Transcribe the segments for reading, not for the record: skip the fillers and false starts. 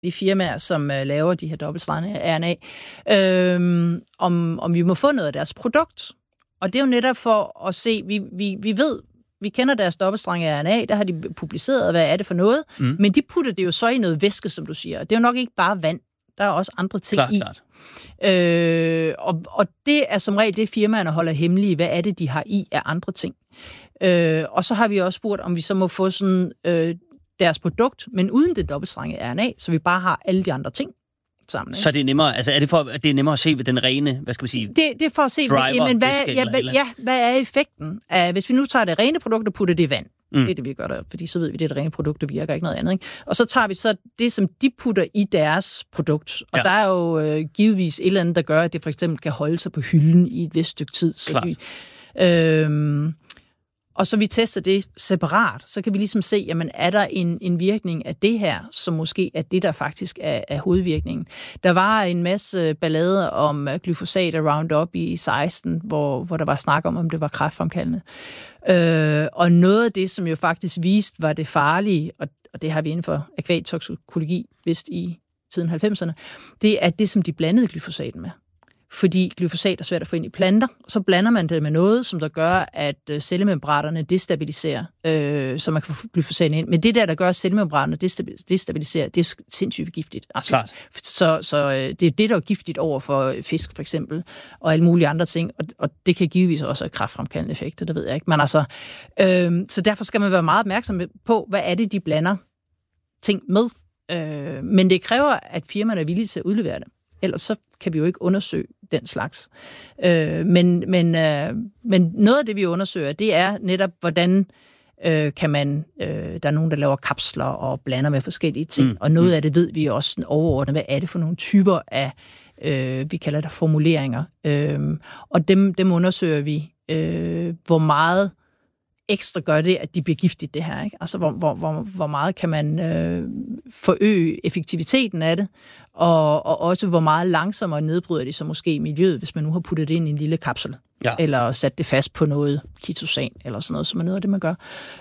de firmaer, som laver de her dobbeltstrandede RNA, om vi må få noget af deres produkt. Og det er jo netop for at se, vi ved, vi kender deres dobbeltstrandede RNA, der har de publiceret, hvad er det for noget, men de putter det jo så i noget væske, som du siger. Det er jo nok ikke bare vand. Der er også andre ting i. Klart. Og det er som regel det, firmaerne holder hemmelige. Hvad er det, de har i af andre ting? Og så har vi også spurgt, om vi så må få sådan deres produkt, men uden det dobbeltstrengede RNA, så vi bare har alle de andre ting sammen. Ikke? Så det er nemmere, altså er det for, at det er nemmere at se ved den rene, hvad skal vi sige? Det er for at se, hvad er effekten af, hvis vi nu tager det rene produkt og putter det i vand. Det er det, vi gør der, fordi så ved vi, det er det rene produkt, der virker, ikke noget andet. Ikke? Og så tager vi så det, som de putter i deres produkt. Og der er jo givetvis et eller andet, der gør, at det for eksempel kan holde sig på hylden i et vist stykke tid. Så og så vi tester det separat, så kan vi ligesom se, jamen er der en virkning af det her, som måske er det, der faktisk er hovedvirkningen. Der var en masse ballader om glyfosat og Roundup i 16, hvor der var snak om det var kræftfremkaldende. Og noget af det, som jo faktisk viste, var det farlige, og det har vi inden for akvatietoksikologi vidst i tiden 90'erne, det er det, som de blandede glyfosaten med. Fordi glyfosat er svært at få ind i planter, så blander man det med noget, som der gør, at cellemembranerne destabiliserer, så man kan få glyfosat ind. Men det der gør, at cellemembranerne destabiliserer, det er sindssygt giftigt. Altså, så det er det, der er giftigt over for fisk, for eksempel, og alle mulige andre ting. Og det kan givetvis også have kræftfremkaldende effekter, det ved jeg ikke. Men altså, så derfor skal man være meget opmærksom på, hvad er det, de blander ting med. Men det kræver, at firmaerne er villige til at udlevere det. Ellers så kan vi jo ikke undersøge den slags. Men noget af det, vi undersøger, det er netop, hvordan kan man... der er nogen, der laver kapsler og blander med forskellige ting, og noget af det ved vi også overordnet. Hvad er det for nogle typer af, vi kalder det formuleringer? Og dem undersøger vi, hvor meget ekstra gør det, at de bliver giftigt, det her. Ikke? Altså, hvor meget kan man forøge effektiviteten af det, og også hvor meget langsommere nedbryder de så måske i miljøet, hvis man nu har puttet det ind i en lille kapsel, eller sat det fast på noget kitosan, eller sådan noget, som er noget af det, man gør.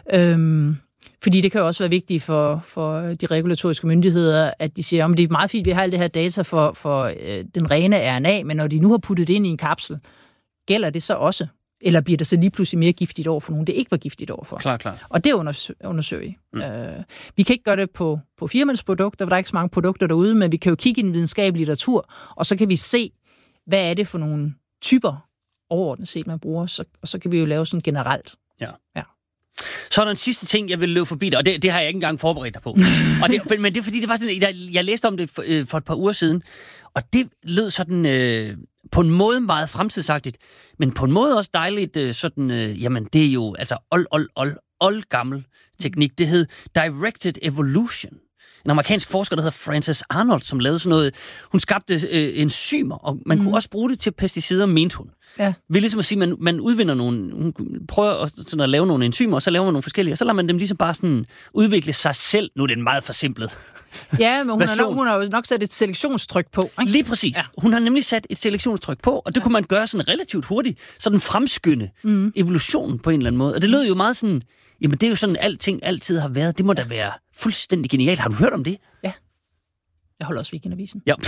Fordi det kan jo også være vigtigt for de regulatoriske myndigheder, at de siger, om det er meget fint, vi har alt det her data for den rene RNA, men når de nu har puttet det ind i en kapsel, gælder det så også? Eller bliver det så lige pludselig mere giftigt over for nogen, det ikke var giftigt over for? Klar. Og det undersøger vi. Vi kan ikke gøre det på firmaets produkter, for der er ikke så mange produkter derude, men vi kan jo kigge i den videnskabelige litteratur, og så kan vi se, hvad er det for nogle typer overordnet set, man bruger, og så kan vi jo lave sådan generelt. Ja. Så er der en sidste ting, jeg vil løbe forbi dig, og det har jeg ikke engang forberedt dig på. Men det er fordi, det var sådan, jeg læste om det for et par uger siden, og det lød sådan på en måde meget fremtidsagtigt, men på en måde også dejligt sådan, jamen det er jo altså old gammel teknik. Det hed Directed Evolution. En amerikansk forsker, der hedder Frances Arnold, som lavede sådan noget. Hun skabte enzymer, og man kunne også bruge det til pesticider, mente hun. Ja. Det er ligesom at sige, man udvinder nogle, hun prøver sådan at lave nogle enzymer, og så laver man nogle forskellige, og så lader man dem ligesom bare sådan udvikle sig selv. Nu er det en meget forsimplet ja, men hun har jo nok sat et selektionstryk på. Ikke? Lige præcis. Ja. Hun har nemlig sat et selektionstryk på, og det kunne man gøre sådan relativt hurtigt, så den fremskynde evolutionen på en eller anden måde. Og det lød jo meget sådan, jamen det er jo sådan, alting altid har været. Det må da være fuldstændig genialt. Har du hørt om det? Ja. Jeg holder også Weekendavisen. Ja.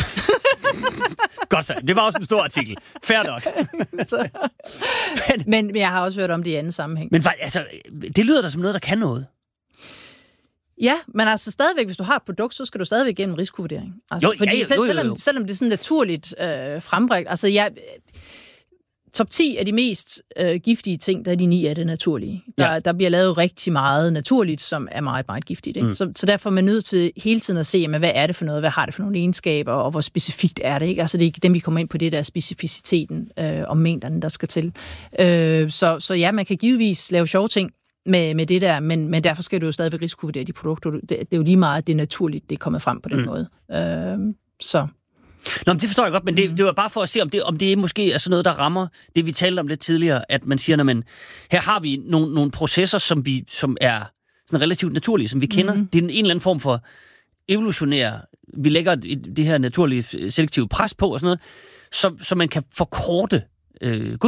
Godt så. Det var også en stor artikel. Fair nok. men jeg har også hørt om det i anden sammenhæng. Men altså, det lyder da som noget, der kan noget. Ja, men altså stadigvæk, hvis du har et produkt, så skal du stadigvæk gennem risikovurdering. Altså, selvom det er sådan naturligt frembragt. Altså, top 10 af de mest giftige ting, der er de 9 af det naturlige. Der bliver lavet rigtig meget naturligt, som er meget, meget giftigt. Ikke? Så derfor er man nødt til hele tiden at se, jamen, hvad er det for noget, hvad har det for nogle egenskaber, og hvor specifikt er det. Ikke? Altså det er ikke dem, vi kommer ind på det der specificiteten og mængderne, der skal til. Så ja, man kan givetvis lave sjove ting med det der, men derfor skal du jo stadigvæk risikovurdere de produkter. Det er jo lige meget, at det er naturligt, det er kommet frem på den måde. Så... Nå, men det forstår jeg godt, men det var bare for at se, om det måske er sådan noget, der rammer det, vi talte om lidt tidligere, at man siger, at her har vi nogle processer, som er sådan relativt naturlige, som vi kender. Det er en eller anden form for evolutionær. Vi lægger det her naturlige selektive pres på og sådan noget, så man kan forkorte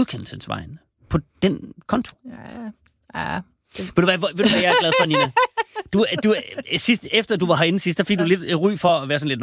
godkendelsesvejen på den konto. Ja. Ved du hvad jeg er glad for, Nina? Efter du var herinde sidst, der fik du lidt ry for at være sådan lidt,